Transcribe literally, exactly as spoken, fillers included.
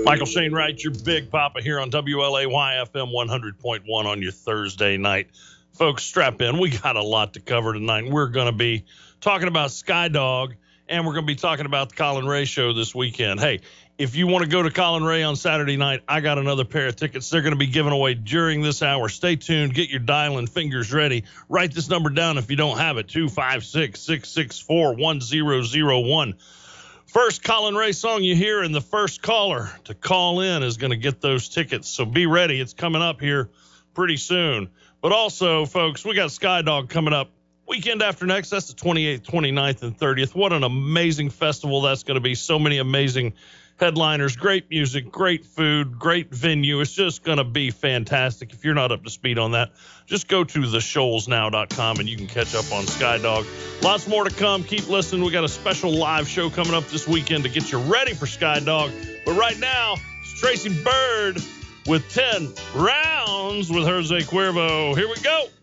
Michael Shane Wright, your Big Papa here on W L A Y F M one hundred point one on your Thursday night. Folks, strap in. We got a lot to cover tonight. We're going to be talking about Skydog, and we're going to be talking about the Colin Ray show this weekend. Hey, if you want to go to Colin Ray on Saturday night, I got another pair of tickets. They're going to be given away during this hour. Stay tuned. Get your dialing fingers ready. Write this number down if you don't have it, two five six, six six four, one zero zero one. First Colin Ray song you hear, and the first caller to call in is going to get those tickets. So be ready. It's coming up here pretty soon. But also, folks, we got Skydog coming up weekend after next. That's the twenty-eighth, twenty-ninth, and thirtieth. What an amazing festival that's going to be. So many amazing headliners, great music, great food, great venue. It's just going to be fantastic. If you're not up to speed on that, just go to the shoals now dot com and you can catch up on Skydog. Lots more to come. Keep listening. We got a special live show coming up this weekend to get you ready for Skydog. But right now, it's Tracy Bird with ten rounds with Jose Cuervo. Here we go.